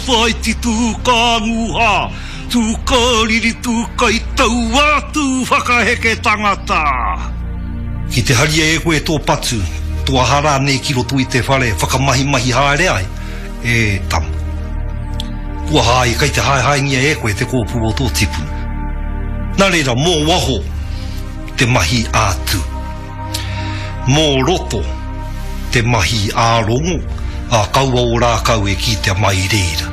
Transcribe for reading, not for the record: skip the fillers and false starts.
Pai ti tu ka nguha, tu ka riri tu kai taua tu whakaheke tangata. Ki te haria e koe tō patu, tō hara ne kiro tu I te whare, whakamahi haere ai, e tam. Kua hai, kai te haingia e koe te kōpū o tō tipu. Nā reira, mō waho, te mahi ātu. Mō roto, te mahi ārongo, a kaua o rākau e ki te mai reira.